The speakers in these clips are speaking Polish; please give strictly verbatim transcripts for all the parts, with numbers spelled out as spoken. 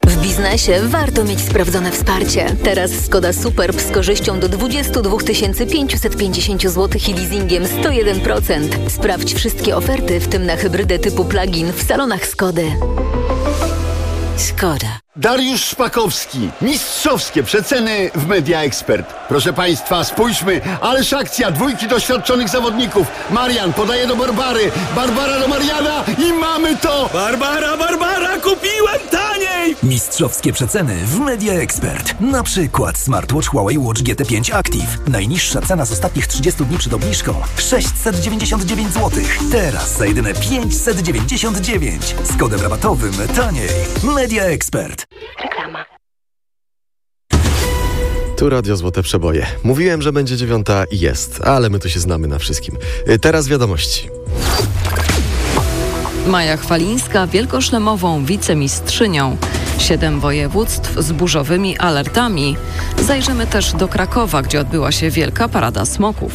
W biznesie warto mieć sprawdzone wsparcie. Teraz Skoda Superb z korzyścią do dwadzieścia dwa tysiące pięćset pięćdziesiąt złotych i leasingiem sto jeden procent. Sprawdź wszystkie oferty, w tym na hybrydę typu plug-in w salonach Skody. Skoda. Dariusz Szpakowski. Mistrzowskie przeceny w Media Expert. Proszę Państwa, spójrzmy. Ależ akcja. Dwójki doświadczonych zawodników. Marian podaje do Barbary. Barbara do Mariana i mamy to! Barbara, Barbara, kupiłem taniej! Mistrzowskie przeceny w Media Expert. Na przykład smartwatch Huawei Watch G T pięć Active. Najniższa cena z ostatnich trzydziestu dni przed obniżką. sześćset dziewięćdziesiąt dziewięć złotych. Teraz za jedyne pięćset dziewięćdziesiąt dziewięć. Z kodem rabatowym taniej. Media Expert. Reklama. Tu Radio Złote Przeboje. Mówiłem, że będzie dziewiąta i jest, ale my tu się znamy na wszystkim. Teraz wiadomości. Maja Chwalińska wielkoszlemową wicemistrzynią. Siedem województw z burzowymi alertami. Zajrzymy też do Krakowa, gdzie odbyła się wielka parada smoków.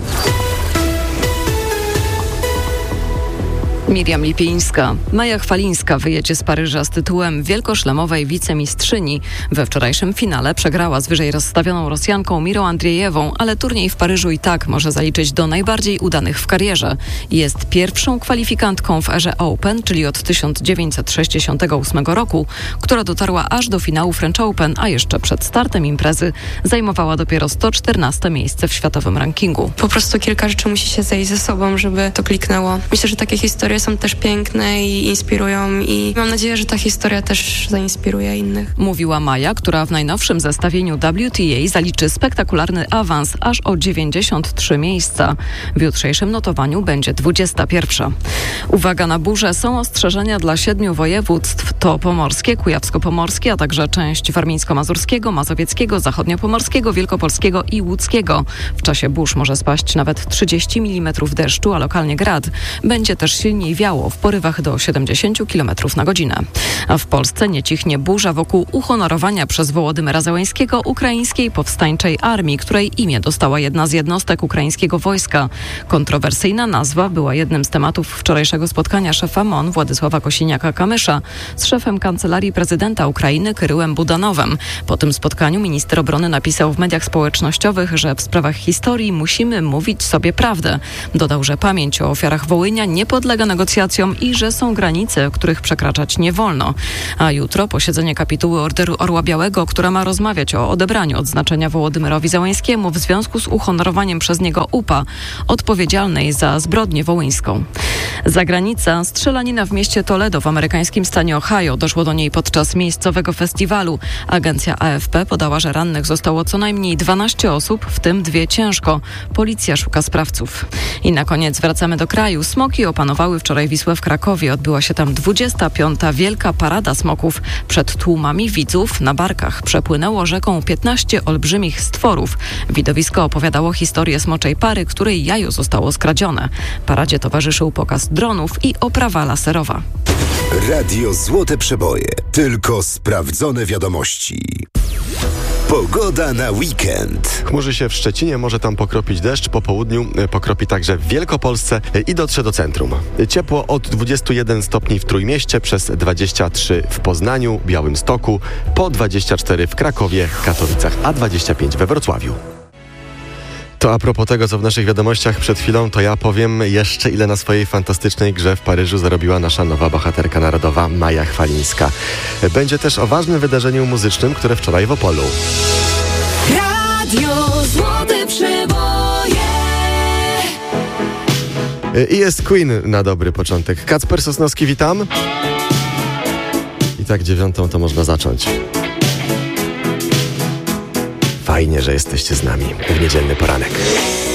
Miriam Lipińska. Maja Chwalińska wyjedzie z Paryża z tytułem wielkoszlemowej wicemistrzyni. We wczorajszym finale przegrała z wyżej rozstawioną Rosjanką Mirą Andrzejewą, ale turniej w Paryżu i tak może zaliczyć do najbardziej udanych w karierze. Jest pierwszą kwalifikantką w erze Open, czyli od tysiąc dziewięćset sześćdziesiątego ósmego roku, która dotarła aż do finału French Open, a jeszcze przed startem imprezy zajmowała dopiero sto czternaste miejsce w światowym rankingu. Po prostu kilka rzeczy musi się zejść ze sobą, żeby to kliknęło. Myślę, że takie historie są też piękne i inspirują i mam nadzieję, że ta historia też zainspiruje innych. Mówiła Maja, która w najnowszym zestawieniu W T A zaliczy spektakularny awans aż o dziewięćdziesiąt trzy miejsca. W jutrzejszym notowaniu będzie dwudziesta pierwsza. Uwaga na burzę, są ostrzeżenia dla siedmiu województw. To pomorskie, kujawsko-pomorskie, a także część warmińsko-mazurskiego, mazowieckiego, zachodniopomorskiego, wielkopolskiego i łódzkiego. W czasie burz może spaść nawet trzydzieści milimetrów deszczu, a lokalnie grad. Będzie też silniej wiało w porywach do siedemdziesiąt kilometrów na godzinę. A w Polsce nie cichnie burza wokół uhonorowania przez Wołodymyra Zełańskiego ukraińskiej powstańczej armii, której imię dostała jedna z jednostek ukraińskiego wojska. Kontrowersyjna nazwa była jednym z tematów wczorajszego spotkania szefa M O N Władysława Kosiniaka-Kamysza z szefem Kancelarii Prezydenta Ukrainy Kyryłem Budanowem. Po tym spotkaniu minister obrony napisał w mediach społecznościowych, że w sprawach historii musimy mówić sobie prawdę. Dodał, że pamięć o ofiarach Wołynia nie podlega negocjacjom i że są granice, których przekraczać nie wolno. A jutro posiedzenie kapituły Orderu Orła Białego, która ma rozmawiać o odebraniu odznaczenia Wołodymyrowi Zełańskiemu w związku z uhonorowaniem przez niego U P A, odpowiedzialnej za zbrodnię wołyńską. Zagranica. Strzelanina w mieście Toledo w amerykańskim stanie Ohio. Doszło do niej podczas miejscowego festiwalu. Agencja A F P podała, że rannych zostało co najmniej dwanaście osób, w tym dwie ciężko. Policja szuka sprawców. I na koniec wracamy do kraju. Smoki opanowały wczoraj Wisłę w Krakowie. Odbyła się tam dwudziesta piąta wielka parada smoków. Przed tłumami widzów na barkach przepłynęło rzeką piętnaście olbrzymich stworów. Widowisko opowiadało historię smoczej pary, której jajo zostało skradzione. Paradzie towarzyszył pokaz dronów i oprawa laserowa. Radio Złote Przeboje. Tylko sprawdzone wiadomości. Pogoda na weekend. Chmurzy się w Szczecinie, może tam pokropić deszcz. Po południu pokropi także w Wielkopolsce i dotrze do centrum. Ciepło od dwudziestu jeden stopni w Trójmieście, przez dwadzieścia trzy w Poznaniu, Białymstoku, po dwadzieścia cztery w Krakowie, Katowicach, a dwadzieścia pięć we Wrocławiu. To a propos tego, co w naszych wiadomościach przed chwilą, to ja powiem jeszcze, ile na swojej fantastycznej grze w Paryżu zarobiła nasza nowa bohaterka narodowa Maja Chwalińska. Będzie też o ważnym wydarzeniu muzycznym, które wczoraj w Opolu. Radio Złote Przeboje. I jest Queen na dobry początek. Kacper Sosnowski, witam. I tak dziewiątą to można zacząć. Fajnie, że jesteście z nami w niedzielny poranek.